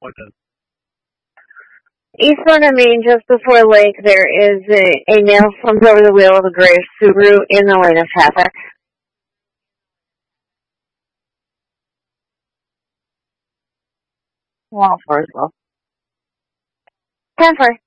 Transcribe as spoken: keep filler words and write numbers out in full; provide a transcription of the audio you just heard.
Eastbound of Main, just before Lake, there is a, a nail slumps over the wheel of a gray Subaru in the lane of traffic. Well, for as well. ten four.